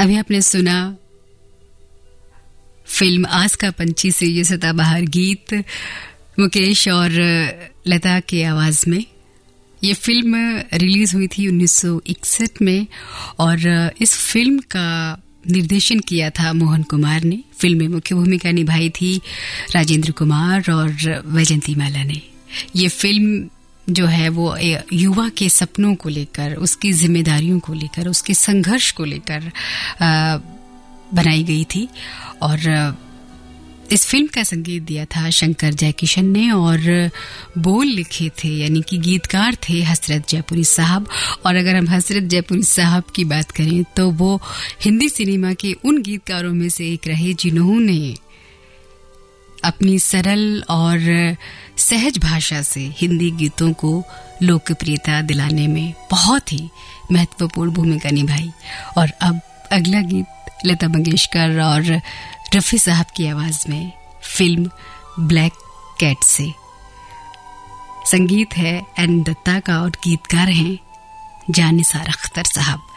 अभी आपने सुना फिल्म आस का पंछी से ये सदाबहार गीत मुकेश और लता की आवाज में। ये फिल्म रिलीज हुई थी 1961 में और इस फिल्म का निर्देशन किया था मोहन कुमार ने। फिल्म में मुख्य भूमिका निभाई थी राजेंद्र कुमार और वैजंती माला ने। ये फिल्म जो है वो युवा के सपनों को लेकर, उसकी जिम्मेदारियों को लेकर, उसके संघर्ष को लेकर बनाई गई थी। और इस फिल्म का संगीत दिया था शंकर जयकिशन ने और बोल लिखे थे, यानी कि गीतकार थे हसरत जयपुरी साहब। और अगर हम हसरत जयपुरी साहब की बात करें तो वो हिंदी सिनेमा के उन गीतकारों में से एक रहे जिन्होंने अपनी सरल और सहज भाषा से हिंदी गीतों को लोकप्रियता दिलाने में बहुत ही महत्वपूर्ण भूमिका निभाई। और अब अगला गीत लता मंगेशकर और रफी साहब की आवाज में फिल्म ब्लैक कैट से। संगीत है एन दत्ता का और गीतकार हैं जानिसार अख्तर साहब।